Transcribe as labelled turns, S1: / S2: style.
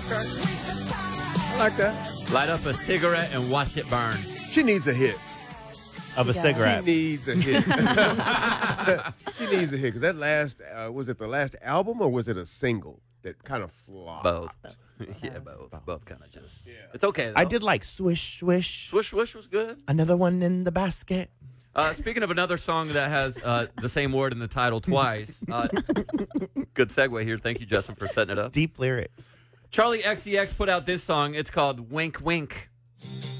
S1: I like that.
S2: Light up a cigarette and watch it burn.
S1: She needs a hit.
S3: Of a cigarette.
S1: She needs a hit. She needs a hit. Because that last, was it the last album or was it a single that kind of flopped?
S2: Both. Yeah, both. Both kind of just. Yeah. It's okay, though.
S3: I did like Swish, Swish.
S2: Swish, Swish was good.
S3: Another one in the basket.
S2: Speaking of another song that has the same word in the title twice, good segue here. Thank you, Justin, for setting it up.
S3: Deep lyrics.
S2: Charlie XCX put out this song. It's called Wink Wink.